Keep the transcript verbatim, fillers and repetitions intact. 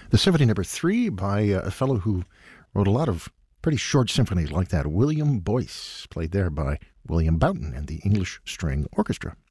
The Symphony Number Three by uh, a fellow who wrote a lot of pretty short symphonies like that, William Boyce, played there by William Boughton and the English String Orchestra.